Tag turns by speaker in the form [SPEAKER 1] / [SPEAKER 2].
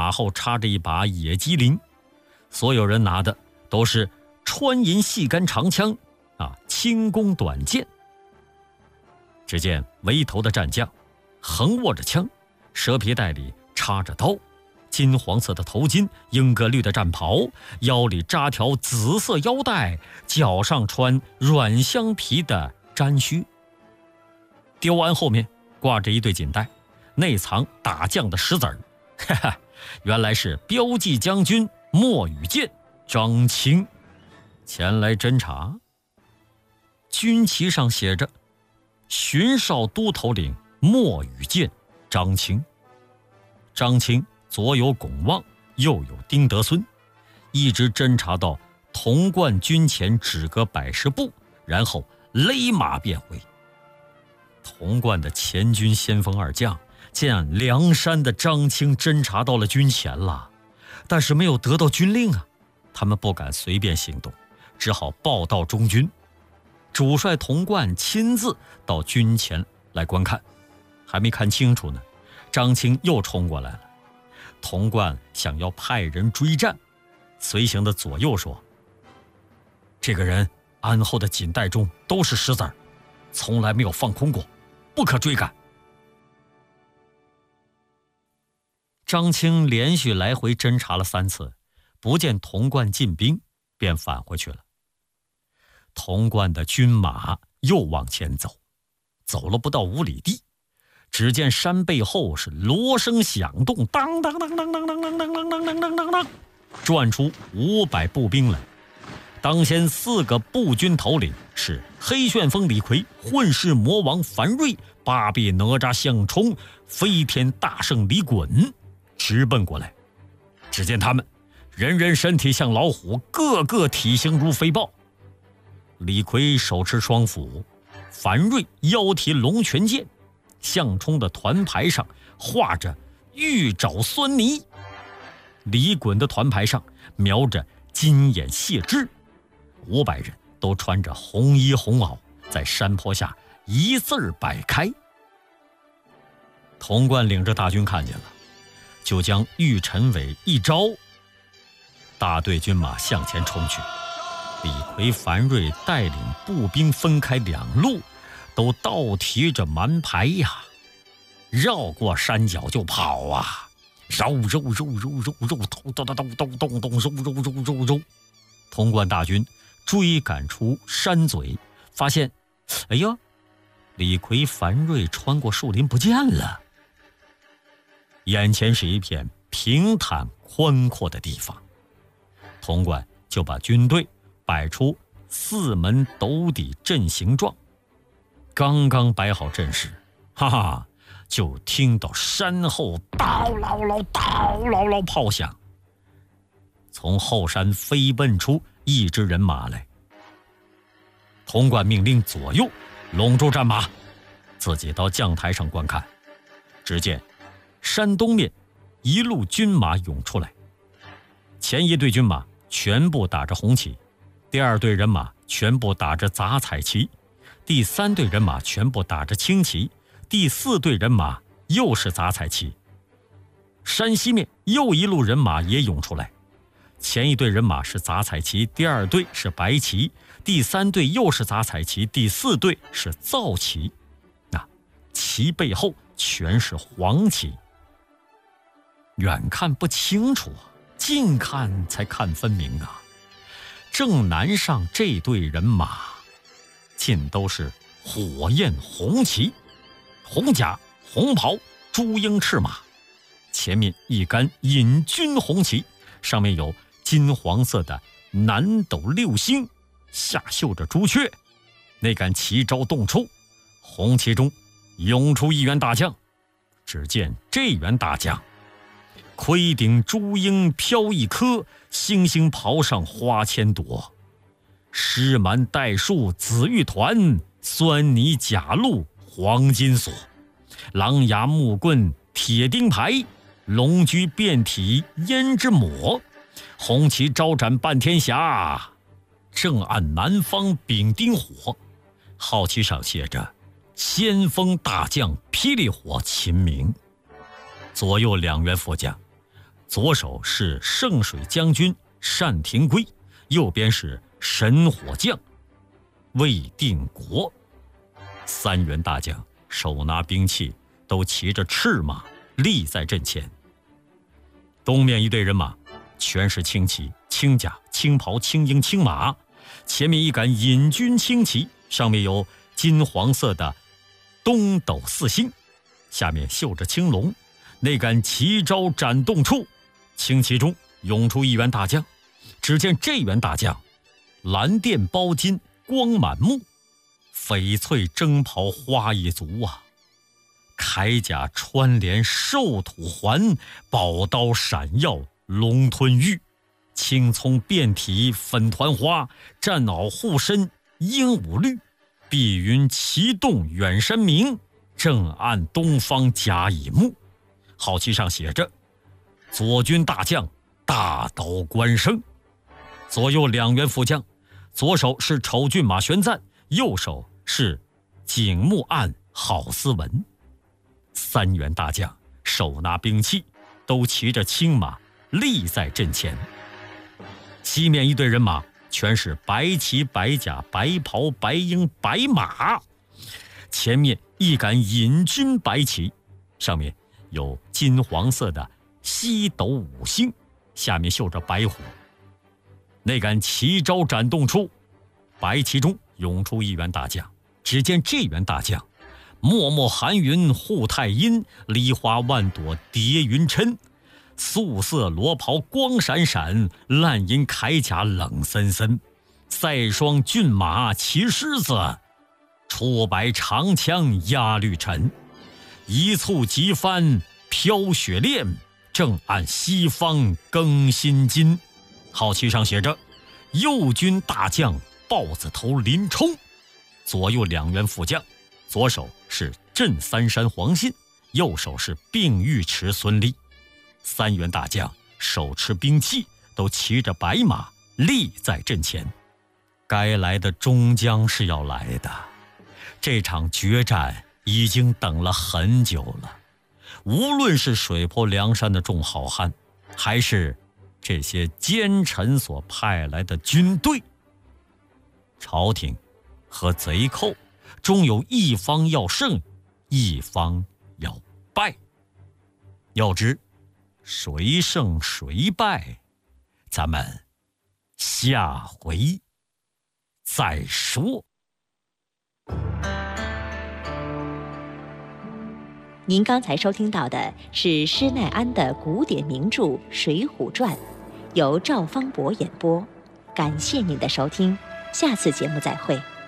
[SPEAKER 1] 马后插着一把野鸡翎，所有人拿的都是穿银细杆长枪轻弓短箭。只见围头的战将横握着枪，蛇皮袋里插着刀，金黄色的头巾，莺歌绿的战袍，腰里扎条紫色腰带，脚上穿软香皮的毡靴。雕鞍后面挂着一对锦带，内藏打将的石子儿，原来是标记将军莫羽见、张清前来侦查。军旗上写着巡哨都头领莫羽见、张清。张清左有龚望，右有丁德孙，一直侦查到潼关军前只隔百10步，然后勒马便回。潼关的前军先锋二将见梁山的张清侦察到了军前了，但是没有得到军令他们不敢随便行动，只好报到中军。主帅潼关亲自到军前来观看，还没看清楚呢，张清又冲过来了。潼关想要派人追战，随行的左右说：“这个人鞍后的锦带中都是石子儿，从来没有放空过，不可追赶。”张清连续来回侦查了3次，不见潼关进兵，便返回去了。潼关的军马又往前走，走了不到5里地，只见山背后是锣声响动，当当当当当当当当当当当当当，转出500步兵来。当先4个步军头领是黑旋风李逵、混世魔王樊瑞、八臂哪吒项冲、飞天大圣李衮，直奔过来。只见他们人人身体像老虎，个个体型如飞豹。李逵手持双斧，樊瑞腰提龙泉剑，项冲的团牌上画着玉爪酸泥，李衮的团牌上描着金眼谢肢。500人都穿着红衣红袄，在山坡下一字儿摆开。潼关领着大军看见了，就将玉陈尾一招，大队军马向前冲去。李逵、樊瑞带领步兵分开2路，都倒提着蛮牌绕过山脚就跑肉肉肉肉肉肉，咚咚咚咚咚咚咚，肉肉肉肉肉。潼关大军追赶出山嘴，发现哎呀，李逵、樊瑞穿过树林不见了。眼前是一片平坦宽阔的地方，潼关就把军队摆出4门斗底阵型状。刚刚摆好阵势，就听到山后叨唠唠叨唠唠炮响，从后山飞奔出一支人马来。潼关命令左右拢住战马，自己到将台上观看。只见山东面一路军马涌出来，前1队军马全部打着红旗，第2队人马全部打着杂彩旗，第3队人马全部打着青旗，第4队人马又是杂彩旗。山西面又一路人马也涌出来，前1队人马是杂彩旗，第2队是白旗，第3队又是杂彩旗，第4队是皂旗。旗背后全是黄旗，远看不清楚，近看才看分明正南上这队人马尽都是火焰红旗，红甲、红袍、朱缨赤马，前面一杆引军红旗，上面有金黄色的南斗6星，下绣着朱雀。那杆旗招动处，红旗中涌出一员大将。只见这员大将盔顶朱缨飘一颗，星星袍上花千朵，狮蛮带树紫玉团，酸泥甲鹿黄金锁，狼牙木棍铁钉牌，龙驹遍体胭脂抹，红旗招展半天霞，正按南方丙丁火。号旗上写着先锋大将霹雳火秦明。左右2员副将左手是圣水将军单廷圭，右边是神火将魏定国。3员大将手拿兵器，都骑着赤马立在阵前。东面一队人马全是青旗、青甲、青袍、青缨、青马，前面一杆引军青旗，上面有金黄色的东斗4星，下面绣着青龙。那杆旗招展动处，青旗中涌出一员大将。只见这员大将蓝靛包巾，光满目，翡翠征袍花一足啊，铠甲穿连兽土环，宝刀闪耀龙吞玉，青葱遍体粉团花，战袄护身鹦鹉绿，碧云齐动远山明，正按东方甲乙木。号旗上写着左军大将大刀关胜。左右2员副将，左手是丑骏马玄赞，右手是景木案郝思文。3员大将手拿兵器，都骑着青马立在阵前。西面一队人马全是白旗白甲白袍白缨白马，前面一杆引军白旗，上面有金黄色的西斗5星，下面绣着白虎。那杆旗招展动处，白旗中涌出一员大将。只见这员大将脉脉寒云护太阴，梨花万朵叠云琛，素色罗袍光闪闪，烂银铠甲冷森森，赛双骏马骑狮子，出白长枪压绿尘，一簇急帆飘雪链，正按西方更新金。号旗上写着右军大将豹子头林冲。左右2员副将，左手是镇三山黄信，右手是并尉迟孙立。3员大将手持兵器，都骑着白马立在阵前。该来的终将是要来的，这场决战已经等了很久了。无论是水泊梁山的众好汉，还是这些奸臣所派来的军队，朝廷和贼寇终有一方要胜，一方要败。要知谁胜谁败，咱们下回再说。
[SPEAKER 2] 您刚才收听到的是施耐庵的古典名著《水浒传》，由赵方博演播。感谢您的收听，下次节目再会。